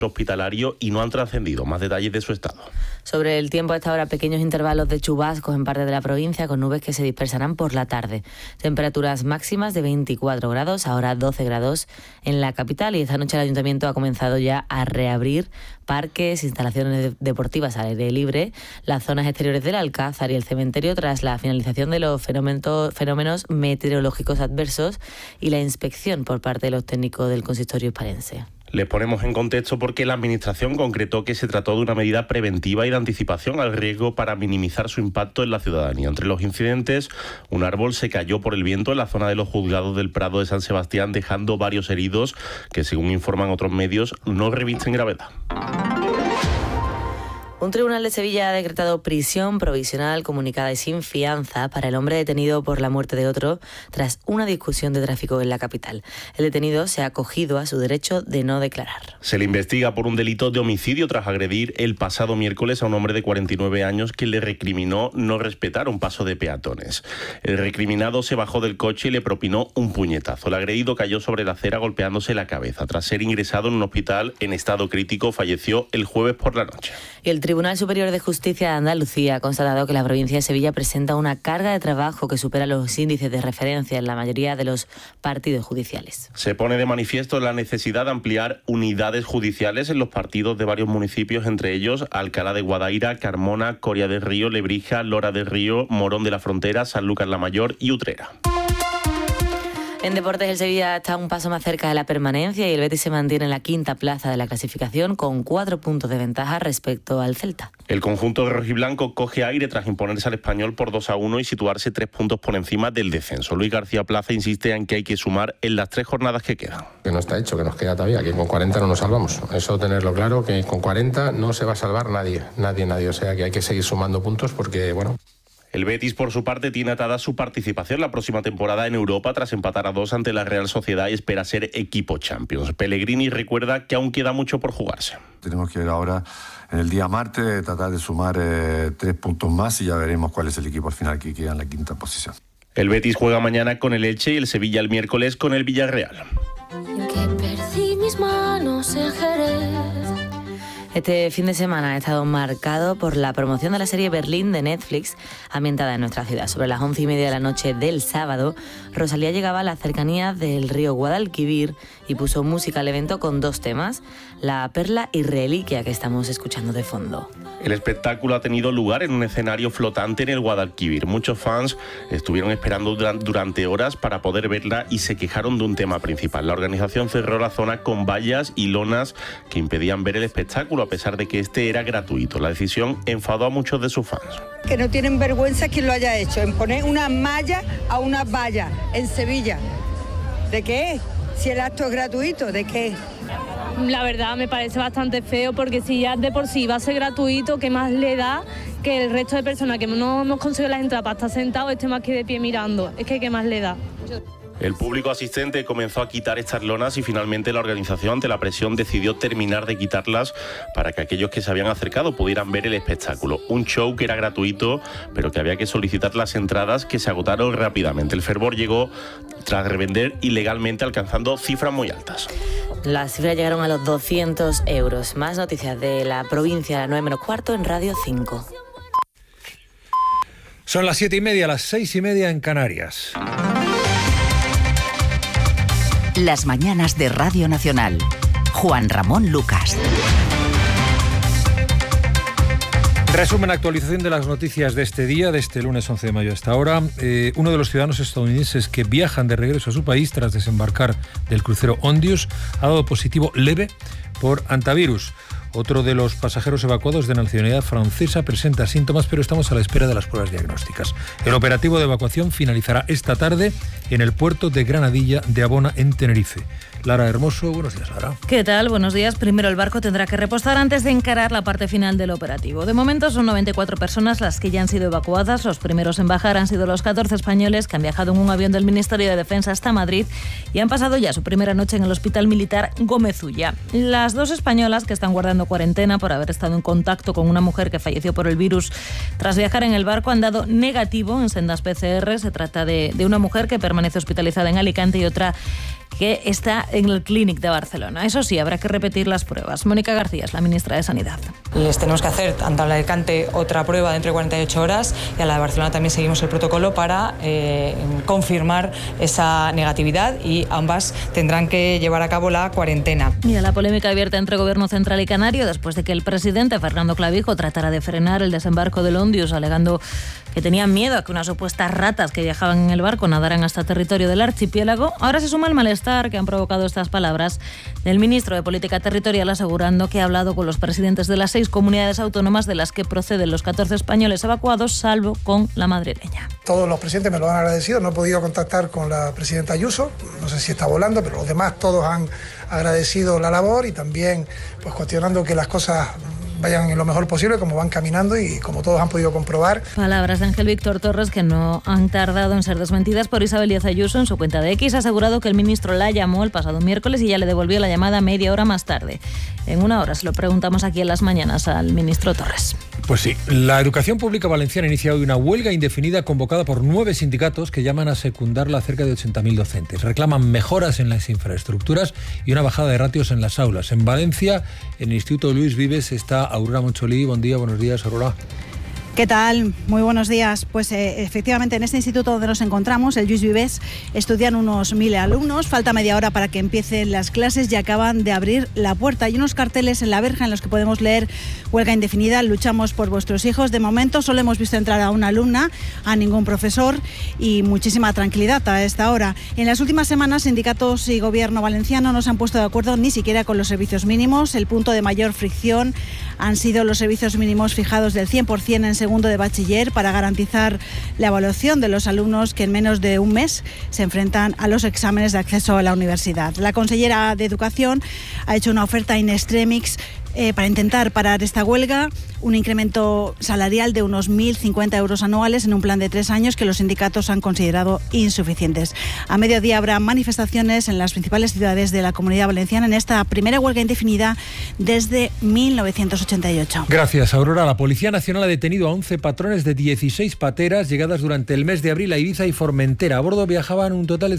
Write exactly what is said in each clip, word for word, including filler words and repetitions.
hospitalario y no han trascendido más detalles de su estado. Sobre el tiempo, a esta hora, pequeños intervalos de chubascos en parte de la provincia con nubes que se dispersarán por la tarde. Temperaturas máximas de veinticuatro grados, ahora doce grados en la capital, y esta noche el ayuntamiento ha comenzado ya a reabrir parques, instalaciones deportivas al aire libre, las zonas exteriores del Alcázar y el cementerio tras la finalización de los fenómenos, fenómenos meteorológicos adversos y la inspección por parte de los técnicos del consistorio hispalense. Les ponemos en contexto porque la Administración concretó que se trató de una medida preventiva y de anticipación al riesgo para minimizar su impacto en la ciudadanía. Entre los incidentes, un árbol se cayó por el viento en la zona de los juzgados del Prado de San Sebastián, dejando varios heridos que, según informan otros medios, no revisten gravedad. Un tribunal de Sevilla ha decretado prisión provisional comunicada y sin fianza para el hombre detenido por la muerte de otro tras una discusión de tráfico en la capital. El detenido se ha acogido a su derecho de no declarar. Se le investiga por un delito de homicidio tras agredir el pasado miércoles a un hombre de cuarenta y nueve años que le recriminó no respetar un paso de peatones. El recriminado se bajó del coche y le propinó un puñetazo. El agredido cayó sobre la acera golpeándose la cabeza. Tras ser ingresado en un hospital en estado crítico, falleció el jueves por la noche. Y el Tribunal Superior de Justicia de Andalucía ha constatado que la provincia de Sevilla presenta una carga de trabajo que supera los índices de referencia en la mayoría de los partidos judiciales. Se pone de manifiesto la necesidad de ampliar unidades judiciales en los partidos de varios municipios, entre ellos Alcalá de Guadaira, Carmona, Coria del Río, Lebrija, Lora del Río, Morón de la Frontera, Sanlúcar la Mayor y Utrera. En deportes, el Sevilla está un paso más cerca de la permanencia y el Betis se mantiene en la quinta plaza de la clasificación con cuatro puntos de ventaja respecto al Celta. El conjunto de rojiblanco coge aire tras imponerse al Español por dos a uno y situarse tres puntos por encima del descenso. Luis García Plaza insiste en que hay que sumar en las tres jornadas que quedan. Que no está hecho, que nos queda todavía, que con cuarenta no nos salvamos. Eso tenerlo claro, que con cuarenta no se va a salvar nadie, nadie, nadie. O sea que hay que seguir sumando puntos porque, bueno... El Betis, por su parte, tiene atada su participación la próxima temporada en Europa tras empatar a dos ante la Real Sociedad y espera ser equipo Champions. Pellegrini recuerda que aún queda mucho por jugarse. Tenemos que ir ahora en el día martes, tratar de sumar eh, tres puntos más y ya veremos cuál es el equipo al final que queda en la quinta posición. El Betis juega mañana con el Elche y el Sevilla el miércoles con el Villarreal. Que perdí mis manos en Jerez. Este fin de semana ha estado marcado por la promoción de la serie Berlín de Netflix, ambientada en nuestra ciudad. Sobre las once y media de la noche del sábado, Rosalía llegaba a las cercanías del río Guadalquivir y puso música al evento con dos temas, La Perla y Reliquia, que estamos escuchando de fondo. El espectáculo ha tenido lugar en un escenario flotante en el Guadalquivir. Muchos fans estuvieron esperando durante horas para poder verla y se quejaron de un tema principal. La organización cerró la zona con vallas y lonas que impedían ver el espectáculo, a pesar de que este era gratuito. La decisión enfadó a muchos de sus fans. Que no tienen vergüenza quien lo haya hecho, en poner una malla a una valla en Sevilla. ¿De qué? Si el acto es gratuito, ¿de qué? La verdad me parece bastante feo, porque si ya de por sí va a ser gratuito, ¿qué más le da que el resto de personas que no hemos conseguido las entradas para estar sentados esté más que de pie mirando? Es que ¿qué más le da? El público asistente comenzó a quitar estas lonas y finalmente la organización, ante la presión, decidió terminar de quitarlas para que aquellos que se habían acercado pudieran ver el espectáculo. Un show que era gratuito, pero que había que solicitar las entradas, que se agotaron rápidamente. El fervor llegó tras revender ilegalmente, alcanzando cifras muy altas. Las cifras llegaron a los doscientos euros. Más noticias de la provincia a las nueve menos cuarto en Radio cinco. Son las siete y media, las seis y media en Canarias. Las mañanas de Radio Nacional. Juan Ramón Lucas. Resumen, actualización de las noticias de este día, de este lunes once de mayo hasta ahora. Eh, uno de los ciudadanos estadounidenses que viajan de regreso a su país tras desembarcar del crucero Ondius ha dado positivo leve por antivirus. Otro de los pasajeros evacuados de nacionalidad francesa presenta síntomas, pero estamos a la espera de las pruebas diagnósticas. El operativo de evacuación finalizará esta tarde en el puerto de Granadilla de Abona, en Tenerife. Lara Hermoso, buenos días, Lara. ¿Qué tal? Buenos días. Primero el barco tendrá que repostar antes de encarar la parte final del operativo. De momento son noventa y cuatro personas las que ya han sido evacuadas. Los primeros en bajar han sido los catorce españoles que han viajado en un avión del Ministerio de Defensa hasta Madrid y han pasado ya su primera noche en el Hospital Militar Gómez Ulla. Las dos españolas que están guardando cuarentena por haber estado en contacto con una mujer que falleció por el virus tras viajar en el barco han dado negativo en sendas P C R. Se trata de, de una mujer que permanece hospitalizada en Alicante y otra que está en el Clínic de Barcelona. Eso sí, habrá que repetir las pruebas. Mónica García es la ministra de Sanidad. Les tenemos que hacer, tanto a la de Alicante, otra prueba dentro de cuarenta y ocho horas, y a la de Barcelona también seguimos el protocolo para eh, confirmar esa negatividad, y ambas tendrán que llevar a cabo la cuarentena. Y a la polémica abierta entre Gobierno Central y Canario después de que el presidente Fernando Clavijo tratara de frenar el desembarco del Ondius, alegando que tenían miedo a que unas supuestas ratas que viajaban en el barco nadaran hasta territorio del archipiélago. Ahora se suma el malestar que han provocado estas palabras del ministro de Política Territorial, asegurando que ha hablado con los presidentes de las seis comunidades autónomas de las que proceden los catorce españoles evacuados, salvo con la madrileña. Todos los presidentes me lo han agradecido. No he podido contactar con la presidenta Ayuso, no sé si está volando, pero los demás todos han agradecido la labor, y también pues cuestionando que las cosas vayan en lo mejor posible, como van caminando y como todos han podido comprobar. Palabras de Ángel Víctor Torres que no han tardado en ser desmentidas por Isabel Díaz Ayuso. En su cuenta de X ha asegurado que el ministro la llamó el pasado miércoles y ya le devolvió la llamada media hora más tarde. En una hora se lo preguntamos aquí en Las Mañanas al ministro Torres. Pues sí, la educación pública valenciana inicia hoy una huelga indefinida convocada por nueve sindicatos que llaman a secundarla a cerca de ochenta mil docentes. Reclaman mejoras en las infraestructuras y una bajada de ratios en las aulas. En Valencia, en el Instituto Luis Vives, está Aurora Moncholí. Buen día, buenos días, Aurora. ¿Qué tal? Muy buenos días. Pues eh, efectivamente en este instituto donde nos encontramos, el Lluís Vives, estudian unos mil alumnos. Falta media hora para que empiecen las clases y acaban de abrir la puerta. Hay unos carteles en la verja en los que podemos leer: huelga indefinida, luchamos por vuestros hijos. De momento solo hemos visto entrar a una alumna, a ningún profesor, y muchísima tranquilidad a esta hora. En las últimas semanas, sindicatos y gobierno valenciano no se han puesto de acuerdo ni siquiera con los servicios mínimos. El punto de mayor fricción han sido los servicios mínimos fijados del cien por ciento en segundo de bachiller para garantizar la evaluación de los alumnos que en menos de un mes se enfrentan a los exámenes de acceso a la universidad. La consellera de Educación ha hecho una oferta in extremis Eh, para intentar parar esta huelga, un incremento salarial de unos mil cincuenta euros anuales en un plan de tres años que los sindicatos han considerado insuficientes. A mediodía habrá manifestaciones en las principales ciudades de la Comunidad Valenciana en esta primera huelga indefinida desde mil novecientos ochenta y ocho. Gracias, Aurora. La Policía Nacional ha detenido a once patrones de dieciséis pateras llegadas durante el mes de abril a Ibiza y Formentera. A bordo viajaban un total de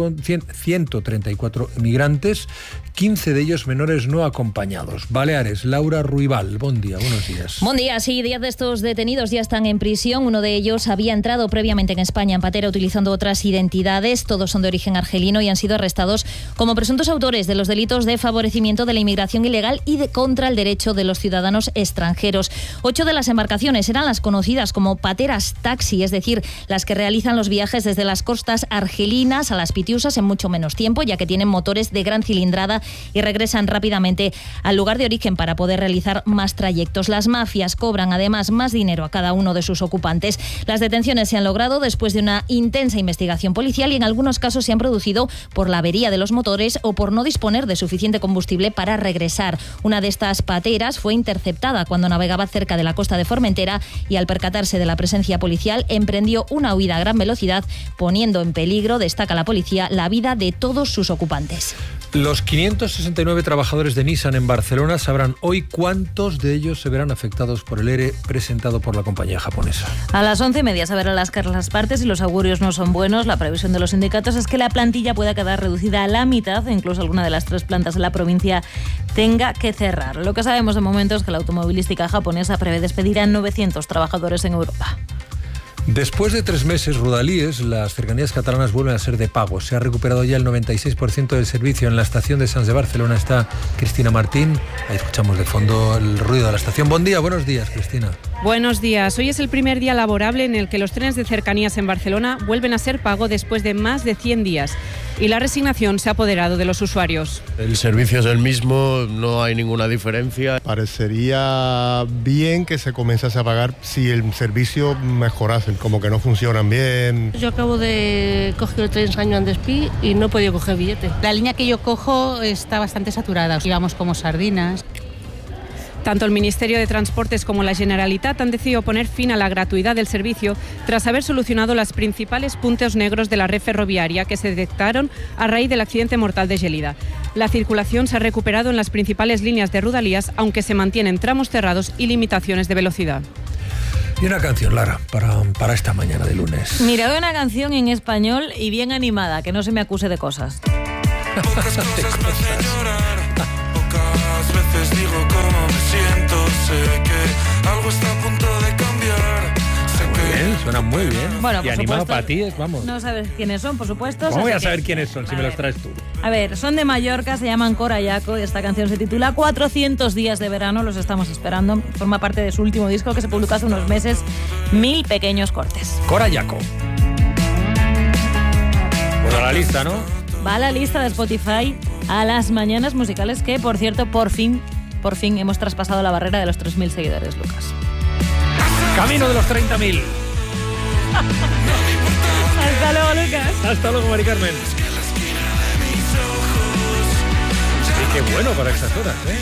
ciento treinta y cuatro migrantes, quince de ellos menores no acompañados. Baleares. Laura Ruibal, buen día, buenos días. Buen día, sí, diez de estos detenidos ya están en prisión. Uno de ellos había entrado previamente en España en patera utilizando otras identidades. Todos son de origen argelino y han sido arrestados como presuntos autores de los delitos de favorecimiento de la inmigración ilegal y de contra el derecho de los ciudadanos extranjeros. Ocho de las embarcaciones eran las conocidas como pateras taxi, es decir, las que realizan los viajes desde las costas argelinas a las Pitiusas en mucho menos tiempo, ya que tienen motores de gran cilindrada y regresan rápidamente al lugar de origen para poder realizar más trayectos. Las mafias cobran además más dinero a cada uno de sus ocupantes. Las detenciones se han logrado después de una intensa investigación policial y en algunos casos se han producido por la avería de los motores o por no disponer de suficiente combustible para regresar. Una de estas pateras fue interceptada cuando navegaba cerca de la costa de Formentera y al percatarse de la presencia policial emprendió una huida a gran velocidad, poniendo en peligro, destaca la policía, la vida de todos sus ocupantes. Los quinientos sesenta y nueve trabajadores de Nissan en Barcelona sabrán hoy cuántos de ellos se verán afectados por el E R E presentado por la compañía japonesa. A las once y media se verán las las partes y los augurios no son buenos. La previsión de los sindicatos es que la plantilla pueda quedar reducida a la mitad, e incluso alguna de las tres plantas de la provincia tenga que cerrar. Lo que sabemos de momento es que la automovilística japonesa prevé despedir a novecientos trabajadores en Europa. Después de tres meses, Rodalies, las cercanías catalanas vuelven a ser de pago. Se ha recuperado ya el noventa y seis por ciento del servicio. En la estación de Sants de Barcelona está Cristina Martín. Ahí escuchamos de fondo el ruido de la estación. Buen día, buenos días, Cristina. Buenos días. Hoy es el primer día laborable en el que los trenes de cercanías en Barcelona vuelven a ser pago después de más de cien días. Y la resignación se ha apoderado de los usuarios. El servicio es el mismo, no hay ninguna diferencia. Parecería bien que se comenzase a pagar si el servicio mejorase, como que no funcionan bien. Yo acabo de coger el tren Sant Joan d'Espí y no he podido coger billete. La línea que yo cojo está bastante saturada, íbamos como sardinas. Tanto el Ministerio de Transportes como la Generalitat han decidido poner fin a la gratuidad del servicio tras haber solucionado los principales puntos negros de la red ferroviaria que se detectaron a raíz del accidente mortal de Gelida. La circulación se ha recuperado en las principales líneas de Rodalías, aunque se mantienen tramos cerrados y limitaciones de velocidad. Y una canción, Lara, para, para esta mañana de lunes. Mira, hoy una canción en español y bien animada, que no se me acuse de cosas. Pocas cosas me hacen llorar, pocas veces digo cómo me siento. Sé que algo está a punto de cambiar. Sé Muy que bien, suena muy bien. Bueno, y por animado supuesto, para ti es, vamos. No sabes quiénes son, por supuesto. ¿Cómo voy a así saber que- quiénes son si me los traes tú? A ver, son de Mallorca, se llaman Cora Yaco y esta canción se titula cuatrocientos días de verano, los estamos esperando. Forma parte de su último disco que se publicó hace unos meses, Mil pequeños cortes. Cora Yaco. Pues a la lista, ¿no? Va a la lista de Spotify a las mañanas musicales que, por cierto, por fin, por fin hemos traspasado la barrera de los tres mil seguidores, Lucas. Camino de los treinta mil. Hasta luego, Lucas. Hasta luego, Mari Carmen. Y qué bueno para estas horas, ¿eh?